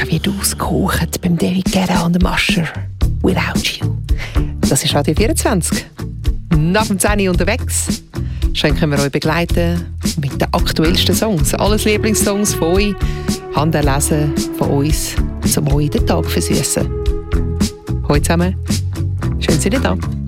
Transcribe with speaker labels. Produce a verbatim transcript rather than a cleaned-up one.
Speaker 1: wird ausgekocht beim David Guetta und dem Usher. Without You. Das ist Radio vierundzwanzig. Nach dem zehn Uhr unterwegs. Schön können wir euch begleiten mit den aktuellsten Songs. Alles Lieblingssongs von euch. Handerlesen von uns, um euch den Tag versüßen. Heute zusammen. Schön, dass ihr da.